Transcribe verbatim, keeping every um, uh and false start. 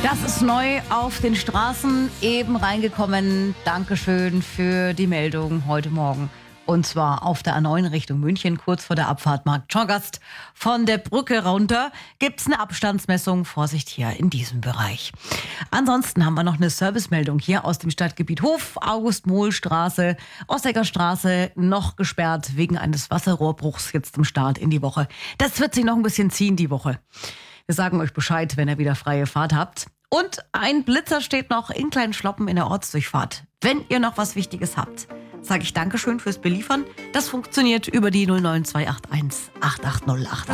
Das ist neu auf den Straßen, eben reingekommen. Dankeschön für die Meldung heute Morgen. Und zwar auf der A neun Richtung München, kurz vor der Abfahrt Markt Schorgast. Von der Brücke runter gibt's eine Abstandsmessung. Vorsicht hier in diesem Bereich. Ansonsten haben wir noch eine Servicemeldung hier aus dem Stadtgebiet Hof. August-Mohl-Straße, Ossecker Straße, noch gesperrt wegen eines Wasserrohrbruchs jetzt zum Start in die Woche. Das wird sich noch ein bisschen ziehen, die Woche. Wir sagen euch Bescheid, wenn ihr wieder freie Fahrt habt. Und ein Blitzer steht noch in kleinen Schloppen in der Ortsdurchfahrt. Wenn ihr noch was Wichtiges habt, sage ich Dankeschön fürs Beliefern. Das funktioniert über die null neun zwei acht eins acht acht null acht acht.